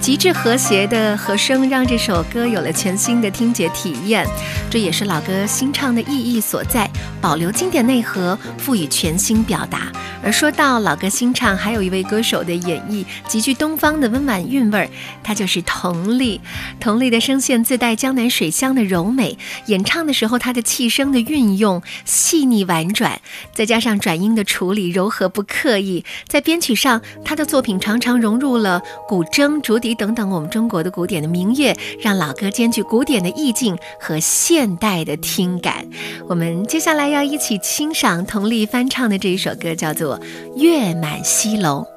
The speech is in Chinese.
极致和谐的和声让这首歌有了全新的听觉体验，这也是老歌新唱的意义所在，保留经典内核，赋予全新表达。而说到老歌新唱，还有一位歌手的演绎极具东方的温婉韵味，他就是佟丽。佟丽的声线自带江南水乡的柔美，演唱的时候她的气声的运用细腻婉转，再加上转音的处理柔和不刻意，在编曲上她的作品常常融入了古筝、竹笛等等我们中国的古典的民乐，让老歌兼具古典的意境和现代的听感。我们接下来要一起欣赏佟丽翻唱的这一首歌，叫做《月满西楼》。